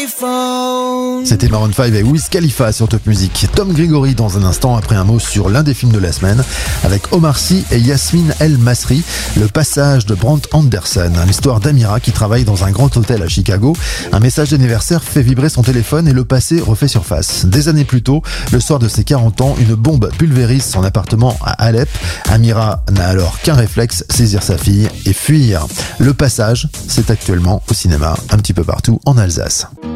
C'était Maroon 5 et Wiz Khalifa sur Top Music. Tom Grégory dans un instant après un mot sur l'un des films de la semaine avec Omar Sy et Yasmine El Masri, Le Passage de Brant Anderson, l'histoire d'Amira qui travaille dans un grand hôtel à Chicago. Un message d'anniversaire fait vibrer son téléphone et le passé refait surface. Des années plus tôt, le soir de ses 40 ans, une bombe pulvérise son appartement à Alep. Amira n'a alors qu'un réflexe, saisir sa fille et fuir. Le Passage, c'est actuellement au cinéma un petit peu partout en Alsace.